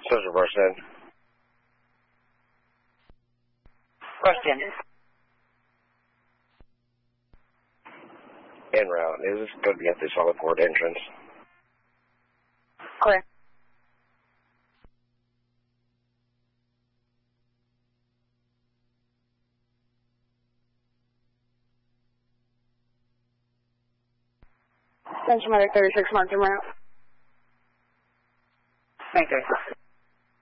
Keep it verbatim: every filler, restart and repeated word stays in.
Says reverse in. Question. En route. Is this going to be at the solid port entrance? Clear. Central Medic thirty-six, marked en route. Thank you.